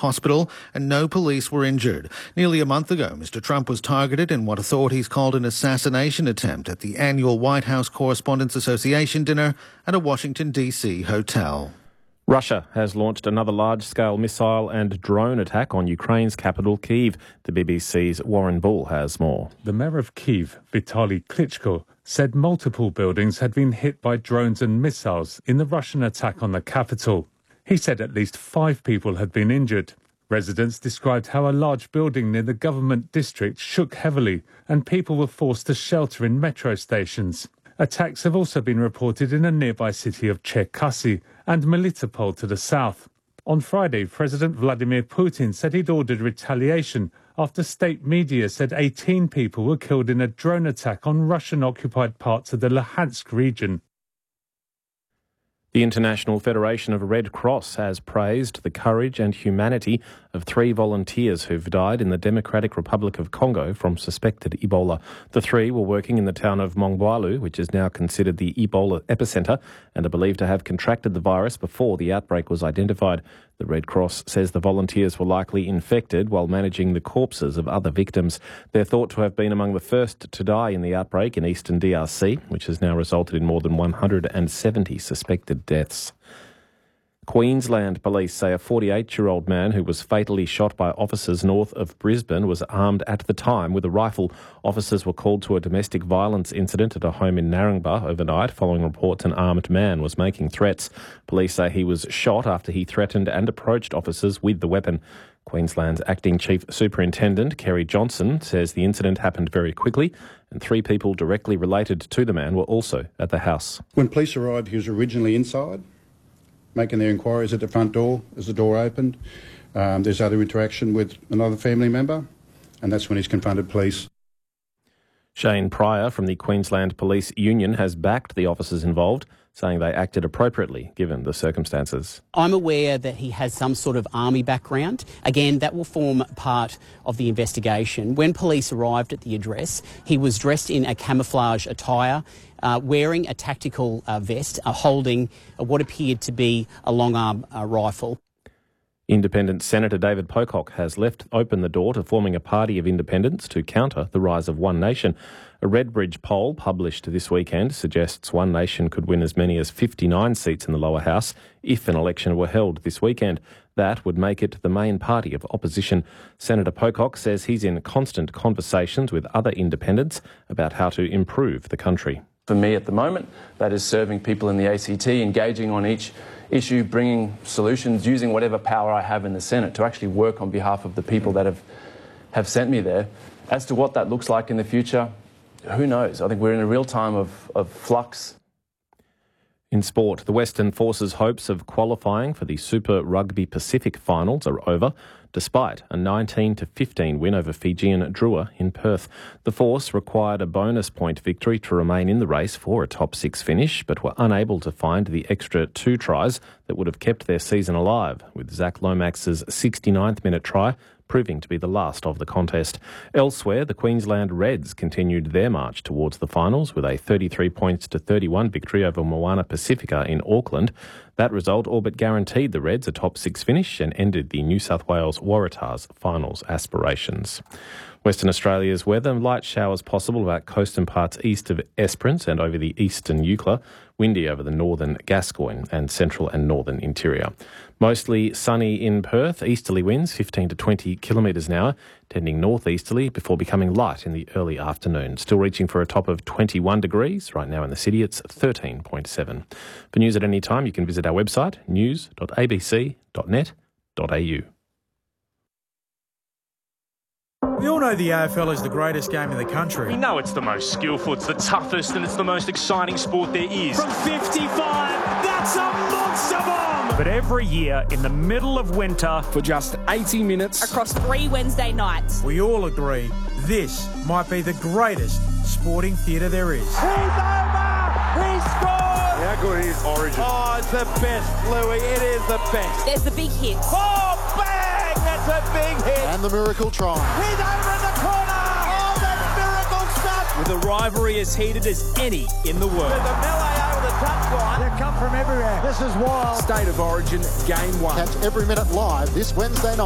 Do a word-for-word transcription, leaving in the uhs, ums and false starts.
hospital and no police were injured. Nearly a month ago, Mister Trump was targeted in what authorities called an assassination attempt at the annual White House Correspondents Association dinner at a Washington, D C hotel. Russia has launched another large-scale missile and drone attack on Ukraine's capital, Kyiv. The B B C's Warren Bull has more. The mayor of Kyiv, Vitaly Klitschko, said multiple buildings had been hit by drones and missiles in the Russian attack on the capital. He said at least five people had been injured. Residents described how a large building near the government district shook heavily and people were forced to shelter in metro stations. Attacks have also been reported in a nearby city of Cherkasy and Melitopol to the south. On Friday, President Vladimir Putin said he'd ordered retaliation after state media said eighteen people were killed in a drone attack on Russian-occupied parts of the Luhansk region. The International Federation of Red Cross has praised the courage and humanity of three volunteers who've died in the Democratic Republic of Congo from suspected Ebola. The three were working in the town of Mongwalu, which is now considered the Ebola epicenter, and are believed to have contracted the virus before the outbreak was identified. The Red Cross says the volunteers were likely infected while managing the corpses of other victims. They're thought to have been among the first to die in the outbreak in eastern D R C, which has now resulted in more than one hundred seventy suspected deaths. Queensland police say a forty-eight-year-old man who was fatally shot by officers north of Brisbane was armed at the time with a rifle. Officers were called to a domestic violence incident at a home in Narangba overnight following reports an armed man was making threats. Police say he was shot after he threatened and approached officers with the weapon. Queensland's acting chief superintendent, Kerry Johnson, says the incident happened very quickly and three people directly related to the man were also at the house. When police arrived, he was originally inside, making their inquiries at the front door as the door opened. Um, there's other interaction with another family member, and that's when he's confronted police. Shane Pryor from the Queensland Police Union has backed the officers involved, saying they acted appropriately given the circumstances. I'm aware that he has some sort of army background. Again, that will form part of the investigation. When police arrived at the address, he was dressed in a camouflage attire, uh, wearing a tactical uh, vest, uh, holding uh, what appeared to be a long-arm uh, rifle. Independent Senator David Pocock has left open the door to forming a party of independents to counter the rise of One Nation. A Redbridge poll published this weekend suggests One Nation could win as many as fifty-nine seats in the lower house if an election were held this weekend. That would make it the main party of opposition. Senator Pocock says he's in constant conversations with other independents about how to improve the country. For me at the moment, that is serving people in the A C T, engaging on each issue, bringing solutions, using whatever power I have in the Senate to actually work on behalf of the people that have, have sent me there. As to what that looks like in the future, who knows? I think we're in a real time of, of flux. In sport, the Western Force's hopes of qualifying for the Super Rugby Pacific finals are over, despite a nineteen to fifteen win over Fijian Drua in Perth. The Force required a bonus point victory to remain in the race for a top six finish, but were unable to find the extra two tries that would have kept their season alive, with Zach Lomax's sixty-ninth minute try proving to be the last of the contest. Elsewhere, the Queensland Reds continued their march towards the finals with a thirty-three points to thirty-one victory over Moana Pacifica in Auckland. That result all but guaranteed the Reds a top six finish and ended the New South Wales Waratahs finals aspirations. Western Australia's weather, light showers possible about coast and parts east of Esperance and over the eastern Eucla, windy over the northern Gascoyne and central and northern interior. Mostly sunny in Perth, easterly winds fifteen to twenty kilometres an hour, tending northeasterly before becoming light in the early afternoon. Still reaching for a top of twenty-one degrees. Right now in the city it's thirteen point seven. For news at any time you can visit our website news dot a b c dot net dot a u. We all know the A F L is the greatest game in the country. We know it's the most skillful, it's the toughest, and it's the most exciting sport there is. From fifty-five, that's a monster bomb! But every year, in the middle of winter, for just eighty minutes, across three Wednesday nights, we all agree this might be the greatest sporting theatre there is. He's over! He scored! How good is Origin? Oh, it's the best, Louis. It is the best. There's the big hit. Oh, bang! That's a big hit. And the miracle try. He's over in the corner. Oh, that's miracle stuff. With a rivalry as heated as any in the world. With a melee over the touchline. They come from everywhere. This is wild. State of Origin, Game one. Catch every minute live this Wednesday night.